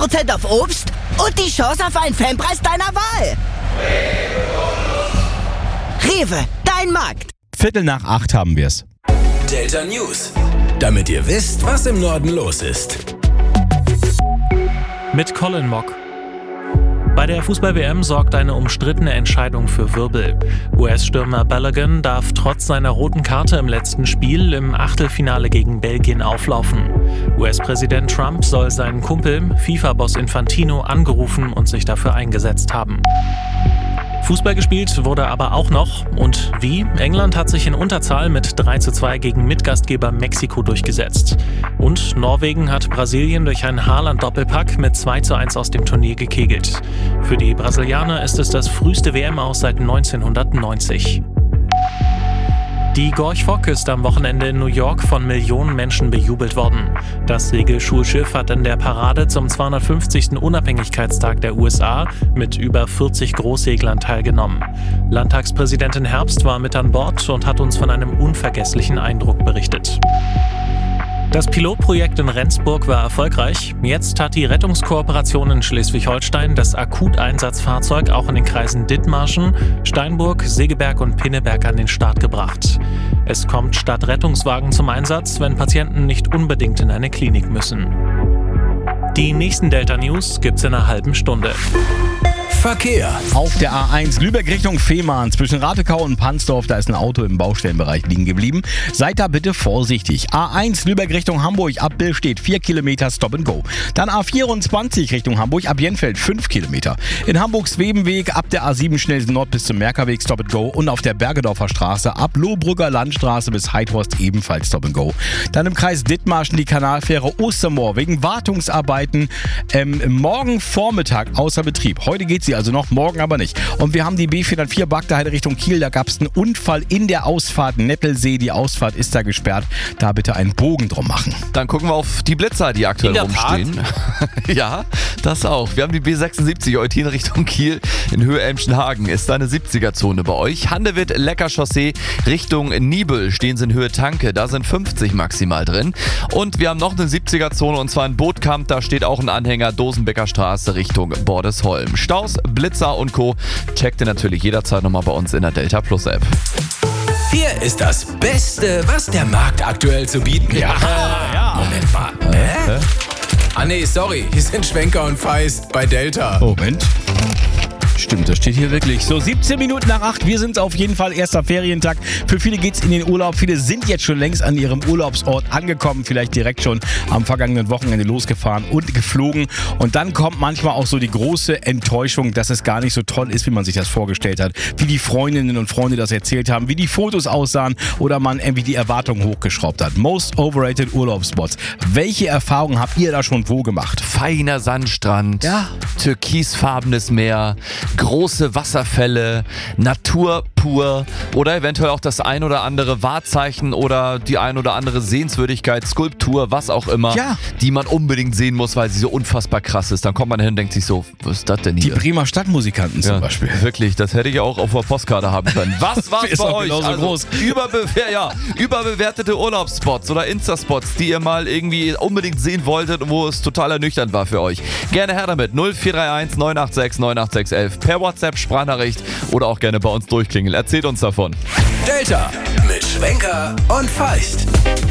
15% auf Obst und die Chance auf einen Fanpreis deiner Wahl. Rewe, dein Markt. 7:45 haben wir's. Delta News. Damit ihr wisst, was im Norden los ist. Mit Colin Mock. Bei der Fußball-WM sorgt eine umstrittene Entscheidung für Wirbel. US-Stürmer Balogun darf trotz seiner roten Karte im letzten Spiel im Achtelfinale gegen Belgien auflaufen. US-Präsident Trump soll seinen Kumpel, FIFA-Boss Infantino, angerufen und sich dafür eingesetzt haben. Fußball gespielt wurde aber auch noch. Und wie? England hat sich in Unterzahl mit 3:2 gegen Mitgastgeber Mexiko durchgesetzt. Und Norwegen hat Brasilien durch einen Haaland-Doppelpack mit 2:1 aus dem Turnier gekegelt. Für die Brasilianer ist es das früheste WM-Aus seit 1990. Die Gorch Fock ist am Wochenende in New York von Millionen Menschen bejubelt worden. Das Segelschulschiff hat in der Parade zum 250. Unabhängigkeitstag der USA mit über 40 Großseglern teilgenommen. Landtagspräsidentin Herbst war mit an Bord und hat uns von einem unvergesslichen Eindruck berichtet. Das Pilotprojekt in Rendsburg war erfolgreich. Jetzt hat die Rettungskooperation in Schleswig-Holstein das Akuteinsatzfahrzeug auch in den Kreisen Dithmarschen, Steinburg, Segeberg und Pinneberg an den Start gebracht. Es kommt statt Rettungswagen zum Einsatz, wenn Patienten nicht unbedingt in eine Klinik müssen. Die nächsten Delta News gibt's in einer halben Stunde. Verkehr. Auf der A1 Lübeck Richtung Fehmarn zwischen Ratekau und Pansdorf, da ist ein Auto im Baustellenbereich liegen geblieben. Seid da bitte vorsichtig. A1 Lübeck Richtung Hamburg, ab Bill steht 4 Kilometer Stop and Go. Dann A24 Richtung Hamburg, ab Jenfeld 5 Kilometer. In Hamburg-Svebenweg ab der A7 Schnellsen Nord bis zum Merkerweg Stop and Go und auf der Bergedorfer Straße ab Lohbrücker Landstraße bis Heidhorst ebenfalls Stop and Go. Dann im Kreis Dithmarschen die Kanalfähre Ostermoor wegen Wartungsarbeiten morgen Vormittag außer Betrieb. Heute geht sie also noch, morgen aber nicht. Und wir haben die B404 Bagdaheide Richtung Kiel, da gab es einen Unfall in der Ausfahrt Nettelsee. Die Ausfahrt ist da gesperrt, da bitte einen Bogen drum machen. Dann gucken wir auf die Blitzer, die aktuell rumstehen. Ja, das auch. Wir haben die B76 Eutin Richtung Kiel in Höhe Elmschenhagen. Ist da eine 70er-Zone bei euch. Handewitt-Lecker-Chaussee Richtung Nibel stehen sie in Höhe Tanke. Da sind 50 maximal drin. Und wir haben noch eine 70er-Zone und zwar in Bootkamp. Da steht auch ein Anhänger Dosenbecker Straße Richtung Bordesholm. Staus, Blitzer und Co. checkt ihr natürlich jederzeit nochmal bei uns in der Delta Plus App. Hier ist das Beste, was der Markt aktuell zu bieten hat. Ja. Moment mal. Ah nee, sorry. Hier sind Schwenker und Feist bei Delta. Moment. Stimmt, das steht hier wirklich. So, 17 Minuten nach 8. Wir sind auf jeden Fall erster Ferientag. Für viele geht's in den Urlaub. Viele sind jetzt schon längst an ihrem Urlaubsort angekommen. Vielleicht direkt schon am vergangenen Wochenende losgefahren und geflogen. Und dann kommt manchmal auch so die große Enttäuschung, dass es gar nicht so toll ist, wie man sich das vorgestellt hat. Wie die Freundinnen und Freunde das erzählt haben, wie die Fotos aussahen oder man irgendwie die Erwartungen hochgeschraubt hat. Most overrated Urlaubsspots. Welche Erfahrungen habt ihr da schon wo gemacht? Feiner Sandstrand, türkisfarbenes Meer, große Wasserfälle, Natur pur oder eventuell auch das ein oder andere Wahrzeichen oder die ein oder andere Sehenswürdigkeit, Skulptur, was auch immer, die man unbedingt sehen muss, weil sie so unfassbar krass ist. Dann kommt man hin und denkt sich so, was ist das denn hier? Die Bremer Stadtmusikanten zum Beispiel. Wirklich, das hätte ich auch auf der Postkarte haben können. Was war's ist bei auch euch? genauso groß. Überbewertete Urlaubsspots oder Insta-Spots, die ihr mal irgendwie unbedingt sehen wolltet und wo es total ernüchternd war für euch. Gerne her damit. 0431 986 98611 per WhatsApp, Sprachnachricht oder auch gerne bei uns durchklingeln. Erzählt uns davon. Delta mit Schwenker und Feist.